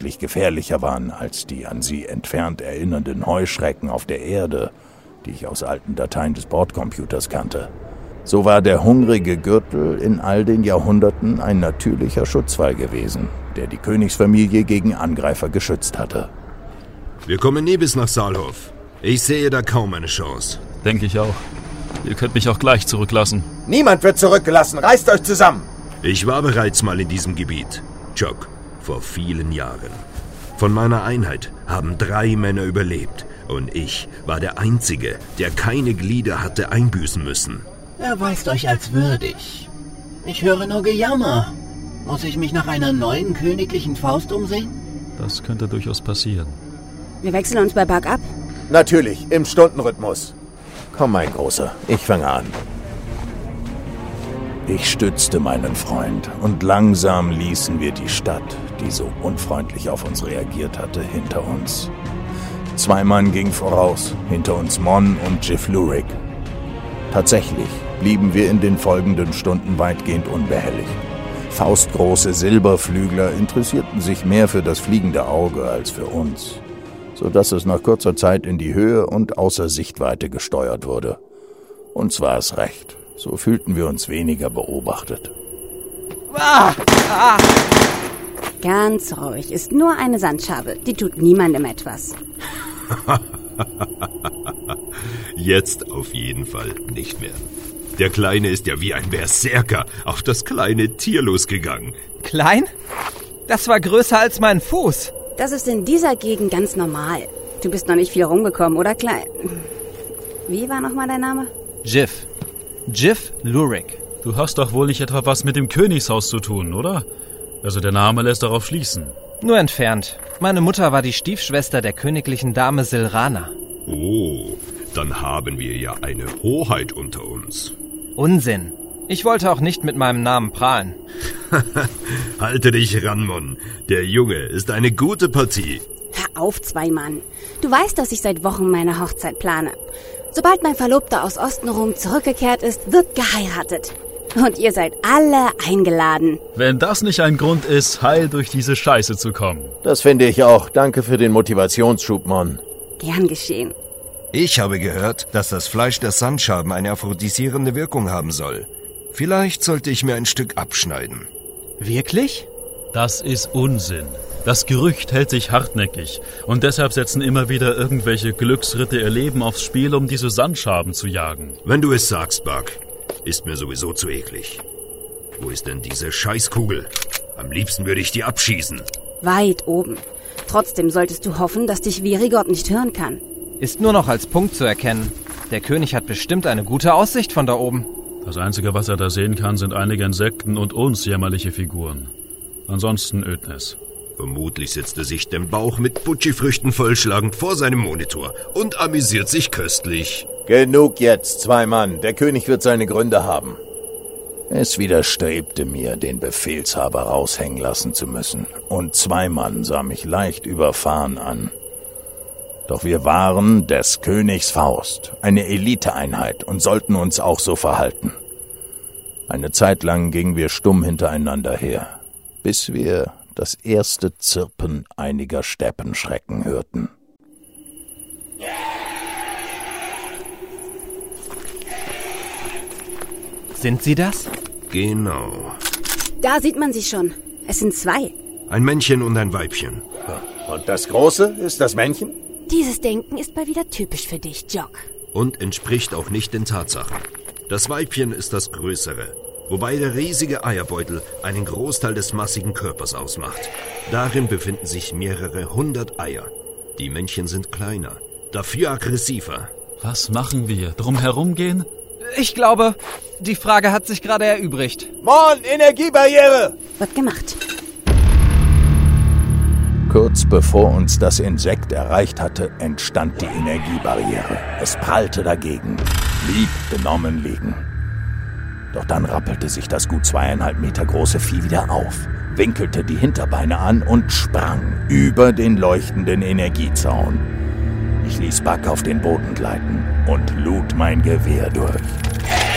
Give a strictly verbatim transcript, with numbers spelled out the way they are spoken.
deutlich gefährlicher waren als die an sie entfernt erinnernden Heuschrecken auf der Erde, die ich aus alten Dateien des Bordcomputers kannte. So war der hungrige Gürtel in all den Jahrhunderten ein natürlicher Schutzwall gewesen, der die Königsfamilie gegen Angreifer geschützt hatte. Wir kommen nie bis nach Saalhof. Ich sehe da kaum eine Chance. Denke ich auch. Ihr könnt mich auch gleich zurücklassen. Niemand wird zurückgelassen. Reißt euch zusammen. Ich war bereits mal in diesem Gebiet. Jock, vor vielen Jahren. Von meiner Einheit haben drei Männer überlebt. Und ich war der Einzige, der keine Glieder hatte einbüßen müssen. Erweist euch als würdig. Ich höre nur Gejammer. Muss ich mich nach einer neuen königlichen Faust umsehen? Das könnte durchaus passieren. Wir wechseln uns bei Buck ab. Natürlich, im Stundenrhythmus. Komm, mein Großer, ich fange an. Ich stützte meinen Freund und langsam ließen wir die Stadt, die so unfreundlich auf uns reagiert hatte, hinter uns. Zwei Mann gingen voraus, hinter uns Mon und Jiff Lurik. Tatsächlich blieben wir in den folgenden Stunden weitgehend unbehelligt. Faustgroße Silberflügler interessierten sich mehr für das fliegende Auge als für uns, sodass es nach kurzer Zeit in die Höhe und außer Sichtweite gesteuert wurde. Uns war es recht, so fühlten wir uns weniger beobachtet. Ah, ah. Ganz ruhig, ist nur eine Sandschabe, die tut niemandem etwas. Jetzt auf jeden Fall nicht mehr. Der Kleine ist ja wie ein Berserker auf das kleine Tier losgegangen. Klein? Das war größer als mein Fuß. Das ist in dieser Gegend ganz normal. Du bist noch nicht viel rumgekommen, oder Klein? Wie war nochmal dein Name? Jiff. Jiff Lurik. Du hast doch wohl nicht etwa was mit dem Königshaus zu tun, oder? Also der Name lässt darauf schließen. Nur entfernt. Meine Mutter war die Stiefschwester der königlichen Dame Silrana. Oh, dann haben wir ja eine Hoheit unter uns. Unsinn. Ich wollte auch nicht mit meinem Namen prahlen. Halte dich ran, Mon. Der Junge ist eine gute Partie. Hör auf, Zweimann. Du weißt, dass ich seit Wochen meine Hochzeit plane. Sobald mein Verlobter aus Ostenrum zurückgekehrt ist, wird geheiratet. Und ihr seid alle eingeladen. Wenn das nicht ein Grund ist, heil durch diese Scheiße zu kommen. Das finde ich auch. Danke für den Motivationsschub, Mon. Gern geschehen. Ich habe gehört, dass das Fleisch der Sandschaben eine aphrodisierende Wirkung haben soll. Vielleicht sollte ich mir ein Stück abschneiden. Wirklich? Das ist Unsinn. Das Gerücht hält sich hartnäckig. Und deshalb setzen immer wieder irgendwelche Glücksritter ihr Leben aufs Spiel, um diese Sandschaben zu jagen. Wenn du es sagst, Buck, ist mir sowieso zu eklig. Wo ist denn diese Scheißkugel? Am liebsten würde ich die abschießen. Weit oben. Trotzdem solltest du hoffen, dass dich Virigord nicht hören kann. Ist nur noch als Punkt zu erkennen. Der König hat bestimmt eine gute Aussicht von da oben. Das Einzige, was er da sehen kann, sind einige Insekten und uns jämmerliche Figuren. Ansonsten Ödnis. Vermutlich sitzt er sich den Bauch mit Putschi-Früchten vollschlagend vor seinem Monitor und amüsiert sich köstlich. Genug jetzt, zwei Mann. Der König wird seine Gründe haben. Es widerstrebte mir, den Befehlshaber raushängen lassen zu müssen. Und zwei Mann sah mich leicht überfahren an. Doch wir waren des Königs Faust, eine Eliteeinheit, und sollten uns auch so verhalten. Eine Zeit lang gingen wir stumm hintereinander her, bis wir das erste Zirpen einiger Steppenschrecken hörten. Sind sie das? Genau. Da sieht man sie schon. Es sind zwei. Ein Männchen und ein Weibchen. Und das Große ist das Männchen? Dieses Denken ist mal wieder typisch für dich, Jock. Und entspricht auch nicht den Tatsachen. Das Weibchen ist das Größere, wobei der riesige Eierbeutel einen Großteil des massigen Körpers ausmacht. Darin befinden sich mehrere hundert Eier. Die Männchen sind kleiner, dafür aggressiver. Was machen wir? Drum herumgehen? Ich glaube, die Frage hat sich gerade erübrigt. Mon, Energiebarriere! Wird gemacht. Kurz bevor uns das Insekt erreicht hatte, entstand die Energiebarriere. Es prallte dagegen, blieb benommen liegen. Doch dann rappelte sich das gut zweieinhalb Meter große Vieh wieder auf, winkelte die Hinterbeine an und sprang über den leuchtenden Energiezaun. Ich ließ Buck auf den Boden gleiten und lud mein Gewehr durch.